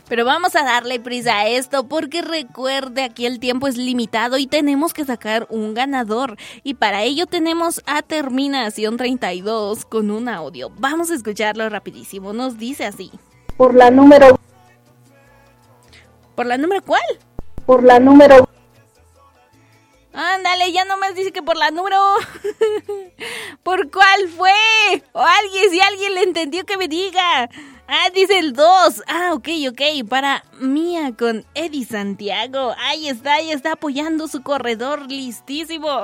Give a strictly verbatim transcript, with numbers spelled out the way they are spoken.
Pero vamos a darle prisa a esto porque recuerde, aquí el tiempo es limitado y tenemos que sacar un ganador. Y para ello tenemos a terminación treinta y dos con un audio. Vamos a escucharlo rapidísimo. Nos dice así. Por la número... ¿Por la número cuál? Por la número... Ándale, ya nomás dice que por la número... ¿Por cuál fue? O alguien, si alguien le entendió, que me diga. Ah, dice el dos. Ah, ok, ok. Para Mía con Eddie Santiago. Ahí está, ahí está apoyando su corredor. Listísimo.